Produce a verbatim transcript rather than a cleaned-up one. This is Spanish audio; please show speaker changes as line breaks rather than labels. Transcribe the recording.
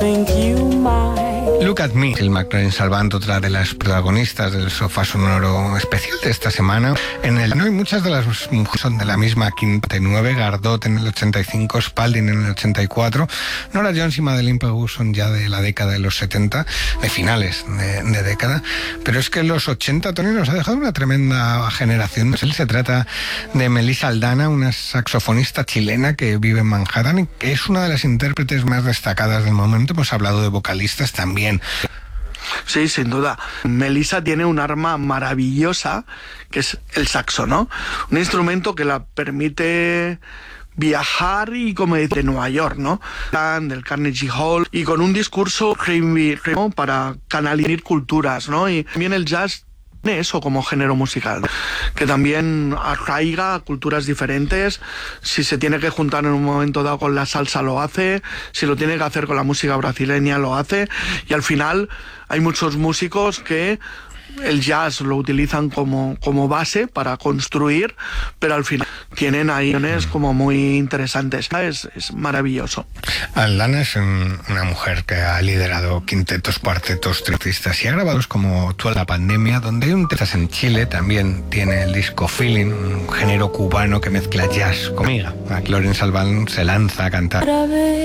think you might.
Look at Me, el McLaren Salvant, otra de las protagonistas del sofá sonoro especial de esta semana. En el no hay muchas de las mujeres son de la misma quinta y nueve, Gardot en el ochenta y cinco, Spalding en el ochenta y cuatro, Nora Jones y Madeleine Pegue son ya de la década de los setenta, de finales de, de década, pero es que en los ochenta Tony nos ha dejado una tremenda generación. Se trata de Melissa Aldana, una saxofonista chilena que vive en Manhattan y que es una de las intérpretes más destacadas del momento. Hemos hablado de vocalistas también.
Sí, sin duda. Melissa tiene un arma maravillosa, que es el saxo, ¿no? Un instrumento que la permite viajar y como de Nueva York, ¿no? Del Carnegie Hall, y con un discurso para canalizar culturas, ¿no? Y también el jazz tiene eso como género musical, que también arraiga a culturas diferentes. Si se tiene que juntar en un momento dado con la salsa, lo hace. Si lo tiene que hacer con la música brasileña, lo hace. Y al final hay muchos músicos que el jazz lo utilizan como, como base para construir, pero al final tienen ahí como muy interesantes. Es, es maravilloso.
Aldana es un, una mujer que ha liderado quintetos, cuartetos, tristas y ha grabado como Toda la Pandemia, donde hay un texas en Chile. También tiene el disco Feeling, un género cubano que mezcla jazz con miga. McLaren Salvant se lanza a cantar.